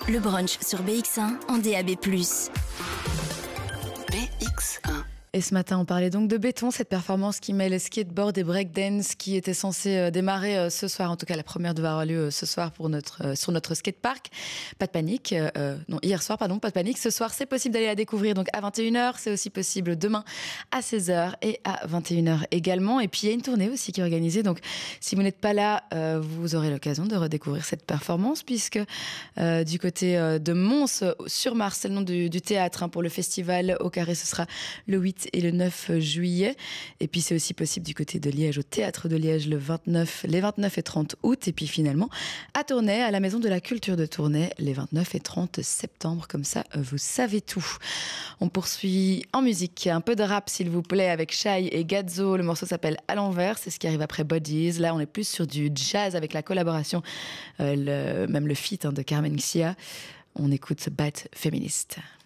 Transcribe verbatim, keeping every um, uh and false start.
Le brunch sur B X un en D A B plus. B X un. Et ce matin, on parlait donc de Béton, cette performance qui mêle skateboard et breakdance qui était censée démarrer ce soir. En tout cas, la première devait avoir lieu ce soir pour notre, sur notre skatepark. Pas de panique. Euh, non, hier soir, pardon, pas de panique. Ce soir, c'est possible d'aller la découvrir donc à vingt et une heures. C'est aussi possible demain à seize heures et à vingt et une heures également. Et puis, il y a une tournée aussi qui est organisée. Donc, si vous n'êtes pas là, euh, vous aurez l'occasion de redécouvrir cette performance puisque euh, du côté de Mons-sur-Mars, c'est le nom du, du théâtre hein, pour le festival au Carré. Ce sera le huit et le neuf juillet. Et puis c'est aussi possible du côté de Liège, au Théâtre de Liège, le vingt-neuf, les vingt-neuf et trente août. Et puis finalement, à Tournai, à la Maison de la Culture de Tournai, les vingt-neuf et trente septembre. Comme ça, vous savez tout. On poursuit en musique. Un peu de rap, s'il vous plaît, avec Shai et Gazzo. Le morceau s'appelle À l'envers. C'est ce qui arrive après Bodies. Là, on est plus sur du jazz avec la collaboration, euh, le, même le feat hein, de Carmen Xia. On écoute Bad Féministe.